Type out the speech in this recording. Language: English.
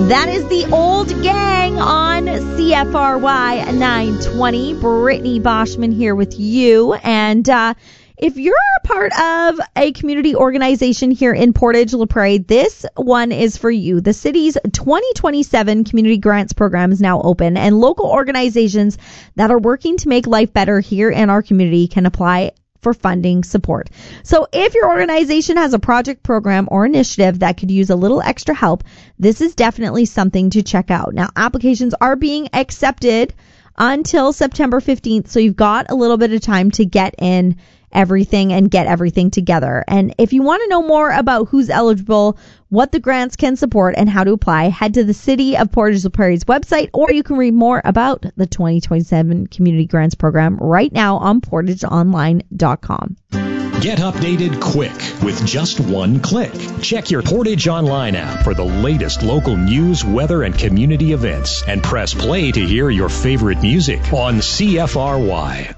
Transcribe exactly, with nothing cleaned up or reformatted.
That is the Old Gang on C F R Y nine twenty. Brittany Boschman here with you. And uh, if you're a part of a community organization here in Portage La Prairie, this one is for you. The city's twenty twenty-seven Community Grants Program is now open, and local organizations that are working to make life better here in our community can apply for funding support. So if your organization has a project, program, or initiative that could use a little extra help, this is definitely something to check out. Now, applications are being accepted until September fifteenth, so you've got a little bit of time to get in everything and get everything together. And if you want to know more about who's eligible, what the grants can support, and how to apply, head to the City of Portage La Prairie's website, or you can read more about the twenty twenty-seven Community Grants Program right now on portage online dot com. Get updated quick with just one click. Check your Portage Online app for the latest local news, weather, and community events, and press play to hear your favorite music on C F R Y.